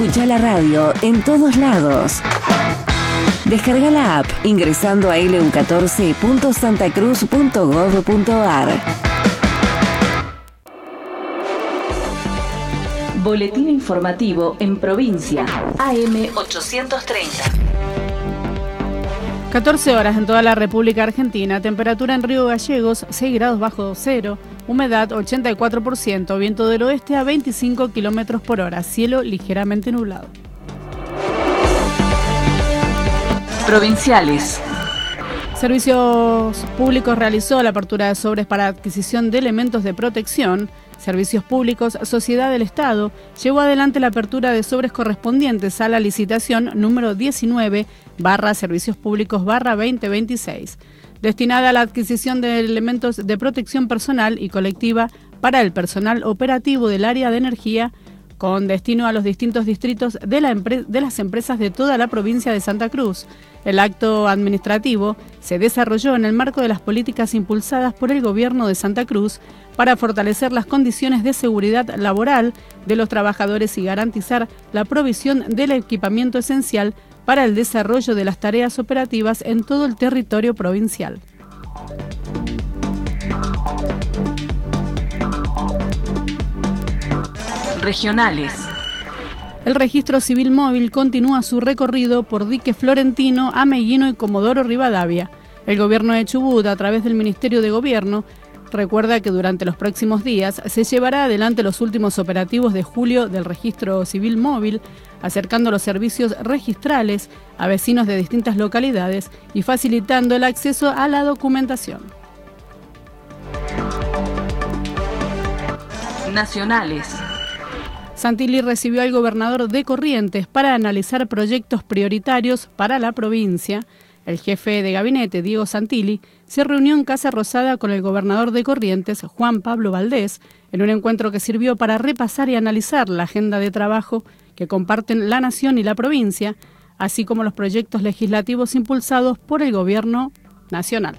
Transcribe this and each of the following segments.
Escucha la radio en todos lados. Descarga la app ingresando a lu14.santacruz.gov.ar. Boletín informativo en provincia. AM 830. 14 horas en toda la República Argentina. Temperatura en Río Gallegos, 6 grados bajo cero. Humedad 84%. Viento del oeste a 25 kilómetros por hora. Cielo ligeramente nublado. Provinciales. Servicios Públicos realizó la apertura de sobres para adquisición de elementos de protección. Servicios Públicos, Sociedad del Estado, llevó adelante la apertura de sobres correspondientes a la licitación número 19/Servicios Públicos/2026, destinada a la adquisición de elementos de protección personal y colectiva para el personal operativo del área de energía, con destino a los distintos distritos de las empresas de toda la provincia de Santa Cruz. El acto administrativo se desarrolló en el marco de las políticas impulsadas por el Gobierno de Santa Cruz para fortalecer las condiciones de seguridad laboral de los trabajadores y garantizar la provisión del equipamiento esencial para el desarrollo de las tareas operativas en todo el territorio provincial. Regionales. El registro civil móvil continúa su recorrido por Dique Florentino, Ameguino y Comodoro Rivadavia. El gobierno de Chubut, a través del Ministerio de Gobierno, recuerda que durante los próximos días se llevará adelante los últimos operativos de julio del registro civil móvil, acercando los servicios registrales a vecinos de distintas localidades y facilitando el acceso a la documentación. Nacionales. Santilli recibió al gobernador de Corrientes para analizar proyectos prioritarios para la provincia. El jefe de gabinete, Diego Santilli, se reunió en Casa Rosada con el gobernador de Corrientes, Juan Pablo Valdés, en un encuentro que sirvió para repasar y analizar la agenda de trabajo que comparten la nación y la provincia, así como los proyectos legislativos impulsados por el gobierno nacional.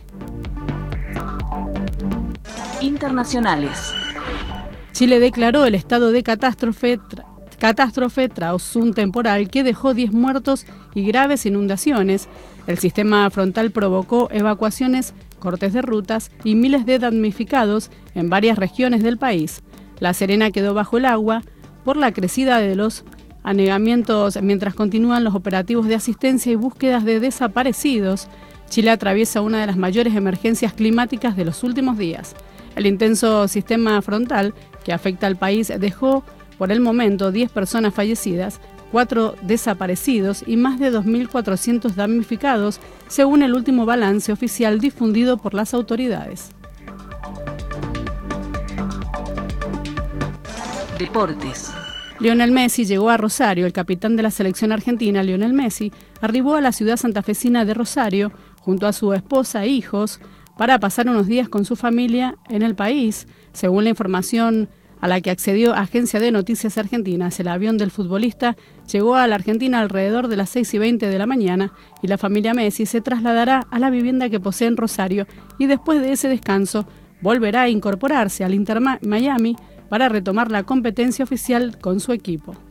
Internacionales. Chile declaró el estado de catástrofe tras un temporal que dejó 10 muertos y graves inundaciones. El sistema frontal provocó evacuaciones, cortes de rutas y miles de damnificados en varias regiones del país. La Serena quedó bajo el agua por la crecida de los anegamientos mientras continúan los operativos de asistencia y búsquedas de desaparecidos. Chile atraviesa una de las mayores emergencias climáticas de los últimos días. El intenso sistema frontal que afecta al país dejó, por el momento, 10 personas fallecidas, 4 desaparecidos y más de 2.400 damnificados, según el último balance oficial difundido por las autoridades. Deportes. Lionel Messi llegó a Rosario. El capitán de la selección argentina, Lionel Messi, arribó a la ciudad santafesina de Rosario junto a su esposa e hijos para pasar unos días con su familia en el país. Según la información a la que accedió Agencia de Noticias Argentinas, el avión del futbolista llegó a la Argentina alrededor de las 6:20 de la mañana y la familia Messi se trasladará a la vivienda que posee en Rosario y después de ese descanso volverá a incorporarse al Inter Miami para retomar la competencia oficial con su equipo.